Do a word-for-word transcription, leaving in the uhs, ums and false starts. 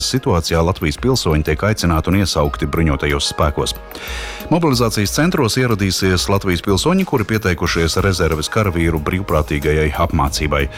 situācijā Latvijas pilsoņi tiek aicināti un iesaukti bruņotajos spēkos. Mobilizācijas centros ieradīsies Latvijas pilsoņi, kuri pieteikušies rezerves karavīru brīvprātīgajai apmācībai.